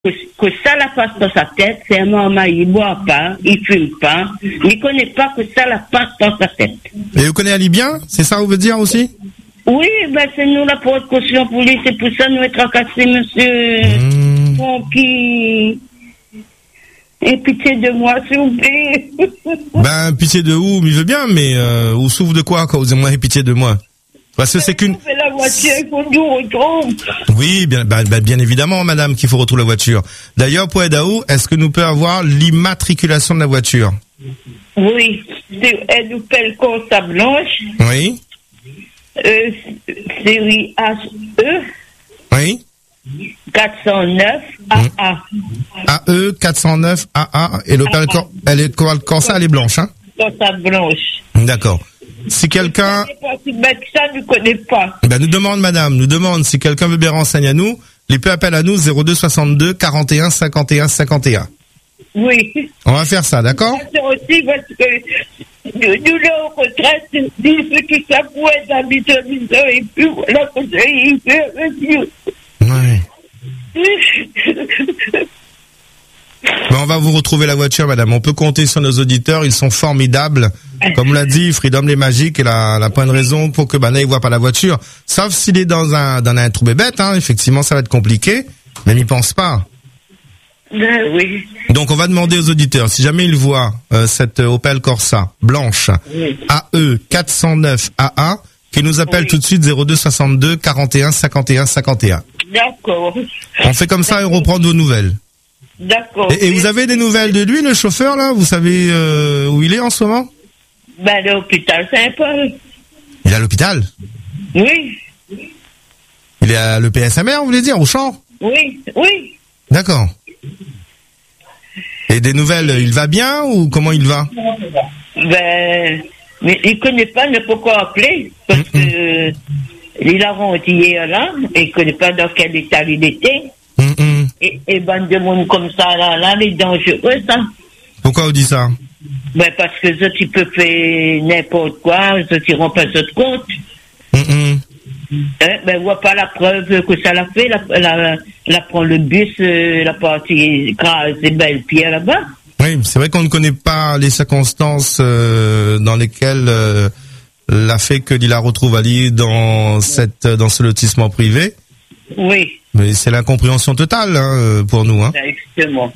que ça la passe dans sa tête, c'est un maman, il boit pas, il fume pas, il connaît pas que ça la passe dans sa tête. Et vous connaissez Ali bien? C'est ça que vous voulez dire aussi? Oui, ben c'est nous la précaution pour lui, c'est pour ça nous être tracassés, monsieur. Pour qui... Et pitié de moi, s'il vous plaît. Ben, pitié de où? Il veut bien, mais vous souffrez de quoi quand vous aimez pitié de moi? Parce que c'est qu'une... La voiture, il faut nous retrouver. Oui, bien évidemment, madame, qu'il faut retrouver la voiture. D'ailleurs, pour Edaou, est-ce que nous peut avoir l'immatriculation de la voiture? Oui, elle nous pèle Corsa blanche. Oui. Série HE. Oui. 409 AA. AE 409 AA. Et l'Opel Corsa, elle est blanche, hein? Corsa blanche. D'accord. Si quelqu'un... Ça, ne connaît pas. Ben, nous demande si quelqu'un veut bien renseigner à nous, il peut appeler à nous 02 62 41 51 51. Oui. On va faire ça, d'accord? C'est aussi parce que nous, là, au contraire, disent que ça pourrait être habitualisant et puis voilà, il fait ouais. Ben, on va vous retrouver la voiture, madame. On peut compter sur nos auditeurs, ils sont formidables. Comme l'a dit Freedom les Magiques, elle a pas de raison pour que Bana il voit pas la voiture. Sauf s'il est dans un trou bébête, hein. Effectivement, ça va être compliqué. Mais il n'y pense pas. Oui. Donc, on va demander aux auditeurs, si jamais ils voient cette Opel Corsa blanche, oui. AE 409 AA, qu'ils nous appellent tout de suite 02 62 41 51 51. D'accord. On fait comme ça et on reprend nos nouvelles. D'accord. Et vous avez des nouvelles de lui, le chauffeur, là? Vous savez où il est en ce moment? Ben, à l'hôpital Saint-Paul. Il est à l'hôpital? Oui. Il est à l'EPSMR, vous voulez dire, au champ? Oui, oui. D'accord. Et des nouvelles, il va bien ou comment il va? Ben, mais il connaît pas, ne peut pas appeler, parce que il a rendu hier là, et il connaît pas dans quel état il était. Et bande de monde comme ça, là, il est dangereux, ça. Pourquoi vous dites ça? Ben, parce que ça, tu peux faire n'importe quoi, ça, tu rends pas ça de compte. Ben, voit pas la preuve que ça l'a fait, la prend le bus, la partie écrasée, belle pierre là-bas. Oui, c'est vrai qu'on ne connaît pas les circonstances dans lesquelles l'a fait que Lila retrouve Ali dans ce lotissement privé. Oui. Mais c'est l'incompréhension totale hein, pour nous. Hein. Justement.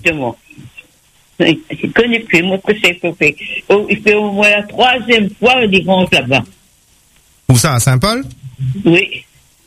Je connais plus, moi, que c'est fait. Il fait au moins la 3e fois qu'il rentre là-bas. Où ça, à Saint-Paul? Oui.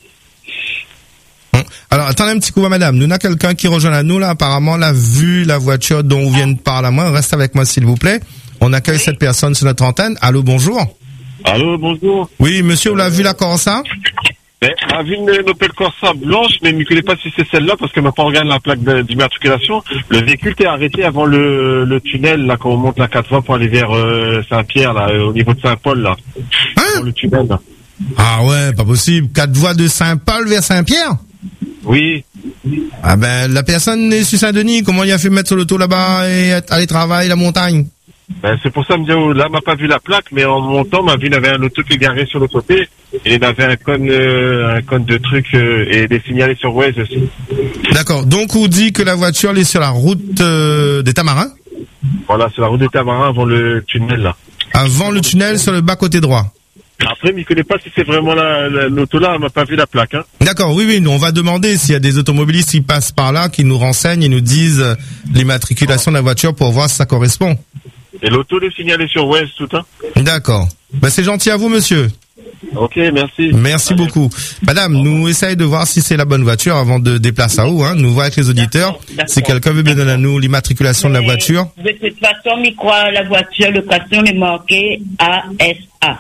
Alors, attendez un petit coup, madame. Nous, on a quelqu'un qui rejoint à nous, là. Apparemment, l'a vu la voiture dont on vient de parler à moi. Reste avec moi, s'il vous plaît. On accueille cette personne sur notre antenne. Allô, bonjour. Allô, bonjour. Oui, monsieur, vous l'avez vu la Corsa? On a vu une Opel Corsa blanche, mais je ne connais pas si c'est celle-là parce qu'elle m'a pas regardé la plaque d'immatriculation. Le véhicule est arrêté avant le tunnel, là, quand on monte la 4 voies pour aller vers Saint-Pierre, là, au niveau de Saint-Paul, là. Hein? Dans le tunnel, là. Ah ouais, pas possible. 4 voies de Saint-Paul vers Saint-Pierre? Oui. Ah ben, la personne est sur Saint-Denis. Comment il a fait mettre sur l'auto là-bas et aller travailler la montagne? Ben, c'est pour ça, me dire, là, m'a pas vu la plaque, mais en montant, m'a vu, il avait un auto qui est garé sur le côté, et il avait un cône de trucs, et des signalés sur Waze aussi. D'accord. Donc, on dit que la voiture, elle est sur la route, des Tamarins? Voilà, sur la route des Tamarins avant le tunnel, là. Avant le tunnel, sur le bas côté droit. Après, mais il connaît pas si c'est vraiment l'auto là, elle m'a pas vu la plaque, hein. D'accord, oui, nous, on va demander s'il y a des automobilistes qui passent par là, qui nous renseignent et nous disent l'immatriculation de la voiture pour voir si ça correspond. Et l'auto est signalé sur Waze, tout, hein. D'accord. Ben, c'est gentil à vous, monsieur. Ok, merci. Merci beaucoup. Madame, nous essayons de voir si c'est la bonne voiture avant de déplacer à où, hein. Nous voir avec les auditeurs. D'accord. Si quelqu'un veut bien donner à nous l'immatriculation de la voiture. De toute façon, il croit la voiture, location est marquée ASA.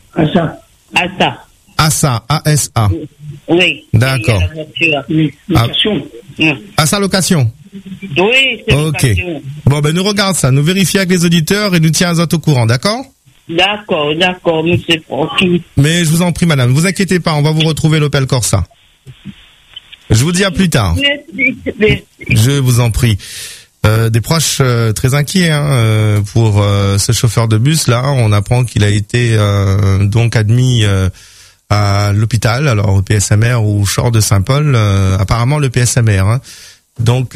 ASA. ASA. Oui. D'accord. Location. ASA location. Oui, c'est ok. location. Bon, ben, nous regarde ça. Nous vérifions avec les auditeurs et nous tiens au courant, d'accord? D'accord, monsieur Francky. Mais je vous en prie, madame, ne vous inquiétez pas, on va vous retrouver l'Opel Corsa. Je vous dis à plus tard. Merci. Je vous en prie. Des proches très inquiets pour ce chauffeur de bus là. On apprend qu'il a été donc admis à l'hôpital, alors au PSMR ou Chor de Saint-Paul. Apparemment le PSMR. Hein. Donc